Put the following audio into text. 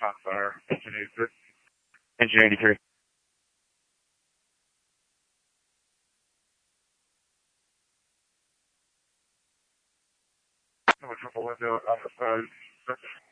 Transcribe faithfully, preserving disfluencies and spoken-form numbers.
Hot Fire, engine eighty-three. Engine eighty-three. Number triple window on the side.